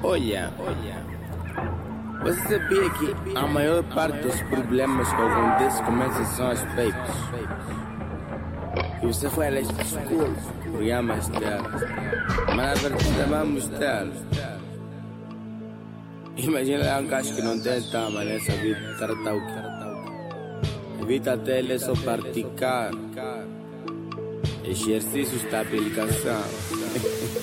Olha, você sabia que a maior parte dos problemas que acontecem começam são aspectos? E você foi a escola, programas dela, mas na verdade vamos dela. Imagina um gajo que não tem tama nessa vida, tratar o que? A vida dele é só praticar exercícios de aplicação.